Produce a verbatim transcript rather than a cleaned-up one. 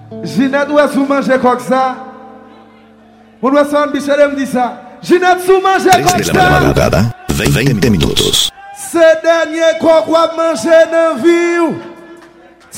Ginette, où est-ce que vous mangez comme ça? Vous doit savoir, Michel me dit ça. Ginette, sous manger comme Desde la ça. madrugada, veinte minutos. Ce dernier quoi quoi manger dans la vie.